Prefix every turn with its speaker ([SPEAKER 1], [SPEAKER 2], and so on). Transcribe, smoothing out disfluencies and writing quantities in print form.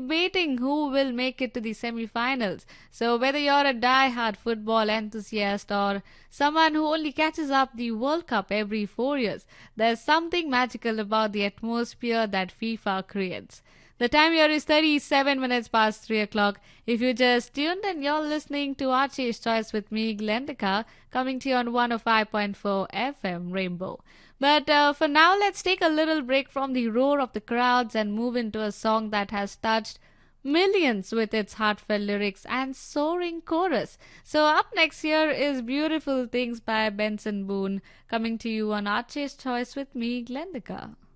[SPEAKER 1] debating who will make it to the semi-finals. So whether you're a die-hard football enthusiast or someone who only catches up the World Cup every 4 years, there's something magical about the atmosphere that FIFA creates. The time here is 37 minutes past 3 o'clock. If you just tuned in, you're listening to Archie's Choice with me, Glendika, coming to you on 105.4 FM Rainbow. But for now, let's take a little break from the roar of the crowds and move into a song that has touched millions with its heartfelt lyrics and soaring chorus. So up next here is Beautiful Things by Benson Boone, coming to you on Archie's Choice with me, Glendika.